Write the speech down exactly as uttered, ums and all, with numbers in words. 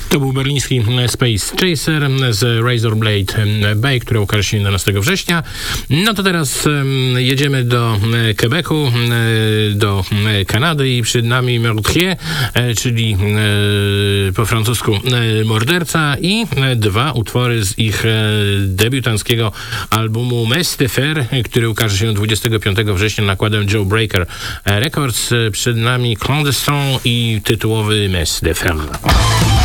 To był berliński Space Chaser z Razorblade Bay, który ukaże się jedenastego września. No to teraz jedziemy do Quebecu, do Kanady i przed nami Meurtrier, czyli po francusku morderca i dwa utwory z ich debiutanckiego albumu Messe de Fer, który ukaże się dwudziestego piątego września nakładem Joe Breaker Records. Przed nami Clandestin i tytułowy Messe de Fer.